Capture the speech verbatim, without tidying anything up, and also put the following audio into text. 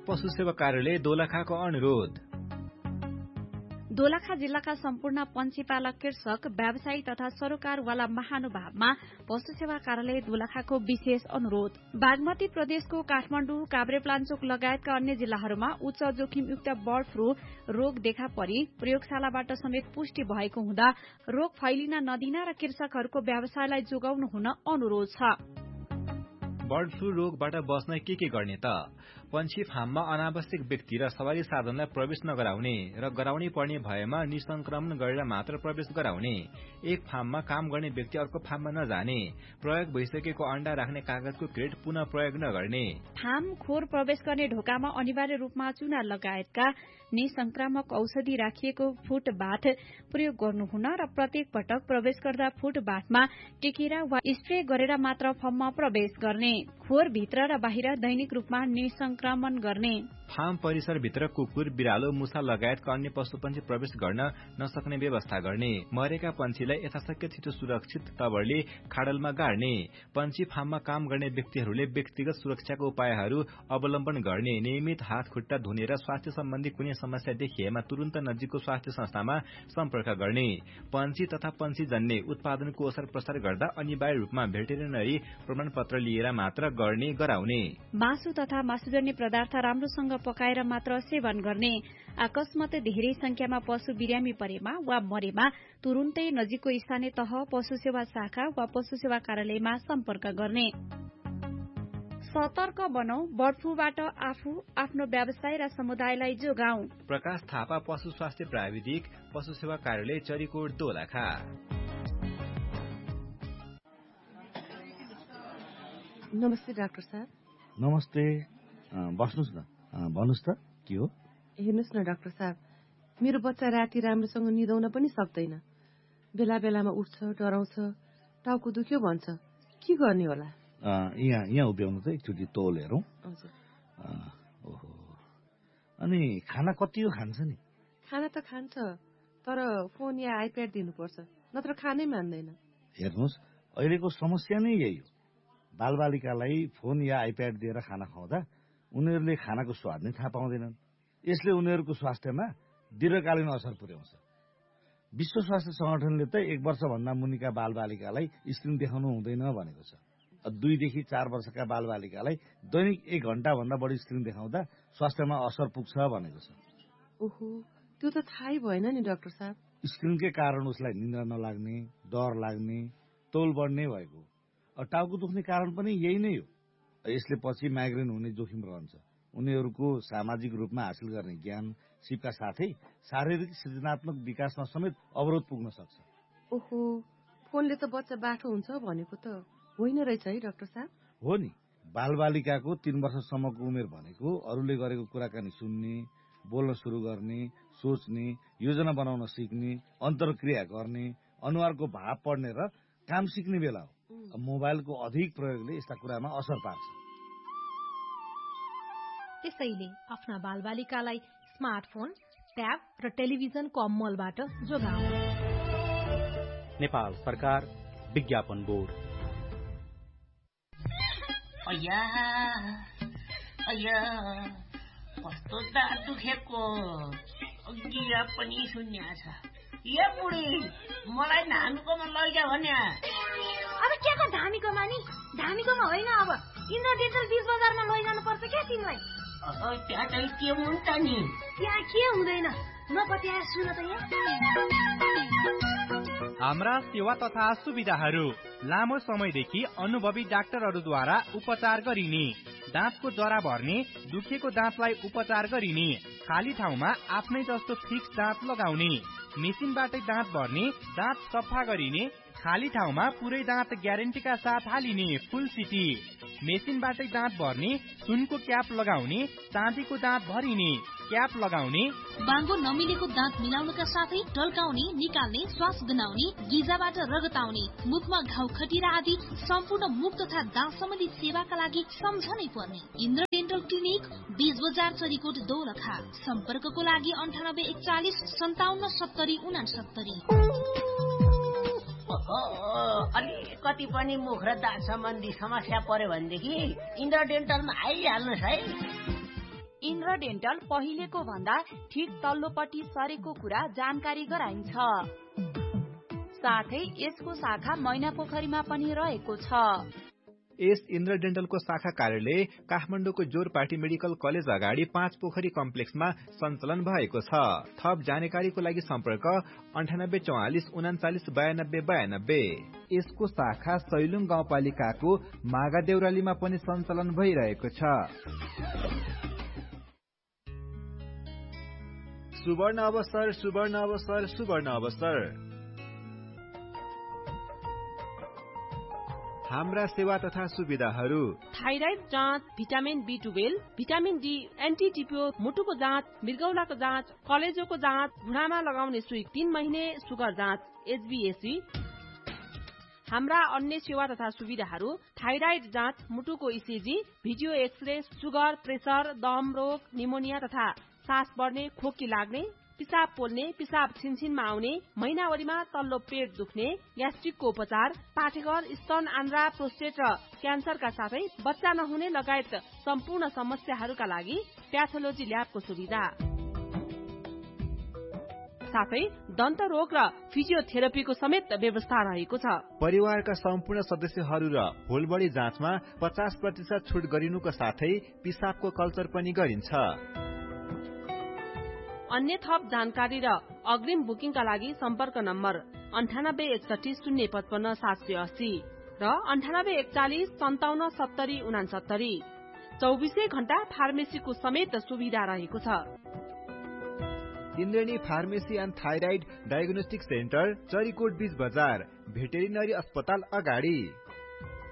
पशु सेवा कार्यालय दोलखाको अनुरोध। दोलखा जिल्लाका सम्पूर्ण पन्छीपालक कृषक व्यवसायी तथा सरोकारवाला महानुभावमा पशु सेवा कार्यालय दोलखाको विशेष अनुरोध। बागमती प्रदेशको काठमाडौँ, काभ्रेपलाञ्चोक लगायतका अन्य जिल्लाहरूमा उच्च जोखिमयुक्त बर्ड फ्लू रोग देखा परी प्रयोगशालाबाट समेत पुष्टि भएको हुँदा रोग फैलिन नदिन र कृषकहरूको व्यवसायलाई जोगाउनु हुन अनुरोध छ। बर्ड फ्लू रोगबाट बस्न के के गर्ने त? पन्छी फार्ममा अनावश्यक व्यक्ति र सवारी साधनलाई प्रवेश नगराउने र गराउनै पर्ने भएमा निसंक्रमण गरेर मात्र प्रवेश गराउने। एक फार्ममा काम गर्ने व्यक्ति अर्को फार्ममा नजाने। प्रयोग भइसकेको अण्डा राख्ने कागजको क्रेट पुनः प्रयोग नगर्ने। फार्म खोर प्रवेश गर्ने ढोकामा अनिवार्य रूपमा चुना लगायतका निसंक्रामक औषधि राखिएको फुटबाट प्रयोग गर्नुहुन र प्रत्येक पटक प्रवेश गर्दा फुटबाटमा टेकेर वा स्प्रे गरेर मात्र फर्ममा प्रवेश गर्ने। खोर भित्र र बाहिर दैनिक रूपमा निसंक्रमण गर्ने। फार्म परिसरभित्र कुकुर, बिरालो, मुसा लगायतका अन्य पशुपन्छी प्रवेश गर्न नसक्ने व्यवस्था गर्ने। मरेका पन्छीलाई यथाशक्य छिटो सुरक्षित तवरले खाडलमा गाड्ने। पन्छी फार्ममा काम गर्ने व्यक्तिहरूले व्यक्तिगत सुरक्षाको उपायहरू अवलम्बन गर्ने। नियमित हात खुट्टा धुने र स्वास्थ्य सम्बन्धी कुनै समस्या देखिएमा तुरन्त नजिकको स्वास्थ्य संस्थामा सम्पर्क गर्ने। पन्छी तथा पन्छीजन्य उत्पादनको ओसार प्रसार गर्दा अनिवार्य रूपमा भेटेरिनरी प्रमाणपत्र लिएर मात्र गर्ने गराउने। मासु तथा मासुजन्य पदार्थ राम्रोसँग पकाएर मात्र सेवन गर्ने। अकस्मात धेरै संख्यामा पशु बिरामी परेमा वा मरेमा तुरुन्तै नजिकको स्थानीय तह, पशु सेवा शाखा वा पशु सेवा कार्यालयमा सम्पर्क गर्ने। सतर्क बनौ, बर्ड फ्लूबाट आफू, आफ्नो व्यवसाय र समुदायलाई जोगाऊ। प्रकाश थापा, पशु स्वास्थ्य प्राविधिक, पशु सेवा कार्यालय, चरीकोट, दोलखा। नमस्ते डाक्टर साहब। नमस्ते, बस्नुहोस् न। भन्नुहोस् त के हो? हेर्नुहोस् न डाक्टर साहब, मेरो बच्चा राति राम्रोसँग निदाउन पनि सक्दैन। बेला बेलामा उठ्छ, डराउँछ, टाउको दुख्यो भन्छ। के गर्ने होला? यहाँ यहाँ उभ्याउनु त एकचोटि तौल हेरौँ। ओहो, अनि खाना कति हो खान्छ नि? खाना त खान्छ, तर फोन या आइप्याड दिनुपर्छ, नत्र खानै मान्दैन। हेर्नुहोस्, अहिलेको समस्या नै यही हो। बालबालिकालाई फोन या आइप्याड दिएर खाना खुवाउँदा उनीहरूले खानाको स्वाद नै थाहा पाउँदैनन्। यसले उनीहरूको स्वास्थ्यमा दीर्घकालीन असर पुर्याउँछ। विश्व स्वास्थ्य संगठनले त एक वर्षभन्दा मुनिका बालबालिकालाई स्क्रिन देखाउनु हुँदैन भनेको छ। दुईदेखि चार वर्षका बालबालिकालाई दैनिक एक घण्टा भन्दा बढी स्क्रिन देखाउँदा स्वास्थ्यमा असर पुग्छ भनेको छ। ओहो, त्यो त थाहै भएन नि डाक्टर साहब। स्क्रिनकै कारण उसलाई निन्द्रा नलाग्ने, डर लाग्ने, तौल बढ्ने भएको। टाउको दुख्ने कारण पनि यही नै हो। यसले पछि माइग्रेन हुने जोखिम रहन्छ। उनीहरूको सामाजिक रूपमा हासिल गर्ने ज्ञान सिपका साथै शारीरिक सृजनात्मक विकासमा समेत अवरोध पुग्न सक्छ। ओहो, फोनले त बच्चा बाठो हुन्छ भनेको त होइन रहेछ है डाक्टर साहब? हो नि, बालबालिकाको तीन वर्षसम्मको उमेर भनेको अरूले गरेको कुराकानी सुन्ने, बोल्न सुरु गर्ने, सोच्ने, योजना बनाउन सिक्ने, अन्तर्क्रिया गर्ने, अनुहारको भाव पढ्ने र काम सिक्ने बेला हो। मोबाइलको अधिक प्रयोगले यस्ता कुरामा असर पार्छ। त्यसैले आफ्ना बालबालिकालाई स्मार्टफोन, ट्याब र टेलिभिजनको अमलबाट जोगाऊ। नेपाल सरकार विज्ञापन बोर्ड। अया अया कस्तो दाँत दुखेको, गिरा पनि शून्य छ। ए बुढी, मलाई धामीकोमा लैजा भन्या। अब के को धामीकोमा नि? धामीकोमा होइन, अब इन्द्रडेन्टल बीच बजारमा लैजानु पर्छ क्या तिमीलाई। त्यहाँ चाहिँ के हुन्छ नि? त्यहाँ के हुँदैन, नपत्याए सुन त यहाँ। हाम्रा सेवा तथा सुविधाहरू लामो समयदेखि अनुभवी डाक्टरहरूद्वारा उपचार गरिने, दाँतको जरा भर्ने, दुखेको दाँतलाई उपचार गरिने, खाली ठाउँमा आफ्नै जस्तो फिक्स दाँत लगाउने, मेसिनबाटै दाँत भर्ने, दाँत सफा गरिने, खाली ठाउँमा पुरै दाँत ग्यारेन्टीका साथ हालिने फुल सिटी, मेसिनबाटै दाँत भर्ने, सुनको क्याप लगाउने, चाँदीको दाँत भरिने, क्याप लगाउने, बाङ्गो नमिलेको दाँत मिलाउनका साथै टल्काउने, निकाल्ने, श्वास गनाउने, गिजाबाट रगत आउने, मुखमा घाउ खटिरा आदि सम्पूर्ण मुख तथा दाँत सम्बन्धी सेवाका लागि सम्झनै पर्ने इन्द्र डेन्टल क्लिनिक, बीज बजार, चरीकोट, दोलखा। सम्पर्कको लागि अन्ठानब्बे एकचालिस सन्ताउन्न सत्तरी उनासत्तरी। अलिकति पनि मुख र दाँत सम्बन्धी समस्या पर्यो भनेदेखि इन्द्र डेन्टलमा आइहाल्नुहोस् है। इन्द्र डेन्टल पहिलेको भन्दा ठिक तल्लोपट्टि सरेको कुरा जानकारी गराइन्छ। साथै यसको शाखा मैनापोखरीमा पनि रहेको छ। यस इन्द्र डेन्टलको शाखा कार्यालय काठमाडौँको जोरपाटी मेडिकल कलेज अगाडि पाँच पोखरी कम्प्लेक्समा सञ्चालन भएको छ। थप जानकारीको लागि सम्पर्क अन्ठानब्बे चौवालिस उनाचालिस बयानब्बे बयानब्बे। यसको शाखा सैलुङ गाउँपालिकाको मागा देउरालीमा पनि सञ्चालन भइरहेको छ। सुवर्ण अवसर सुवर्ण अवसर सुवर्ण अवसर। हाम्रा सेवा तथा सुविधाहरू थाइराइड जाँच, vitamin be twelve, vitamin D, anti टिपियो, मुटुको जाँच, मृगौलाको जाँच, कलेजोको जाँच, घुँडामा लगाउने सुई तीन महिने, सुगर जाँच, एचबीएससी। हाम्रा अन्य सेवा तथा सुविधाहरू थाइराइड जाँच, मुटुको ECG, video x-ray, sugar, pressure, दम रोग, निमोनिया तथा सास बढ्ने, खोकी लाग्ने, पिसाब पोल्ने, पिसाब छिनछिनमा आउने, महिनावरीमा तल्लो पेट दुख्ने, ग्यास्ट्रिकको उपचार, पाठेघर, स्तन, आन्द्रा, प्रोस्टेट र क्यान्सरका साथै बच्चा नहुने लगायत सम्पूर्ण समस्याहरूका लागि प्याथोलोजी ल्याबको सुविधा। साथै दन्त रोग र फिजियोथेरापीको समेत व्यवस्था रहेको छ। परिवारका सम्पूर्ण सदस्यहरू र होलबडी जाँचमा पचास प्रतिशत छुट गरिनुको साथै पिसाबको कल्चर पनि गरिन्छ। अन्य थप जानकारी र अग्रिम बुकिङका लागि सम्पर्क नम्बर अन्ठानब्बे एकसठी शून्य पचपन्न सात सय अस्सी र अन्ठानब्बे एकचालिस सन्ताउन्न सत्तरी उनासत्तरी। चौबिसै घण्टा फार्मेसीको समेत सुविधा रहेको छ। Indrani pharmacy and thyroid diagnostic centre, Charikot बीच बजार, भेटेरिनरी अस्पताल अगाडि।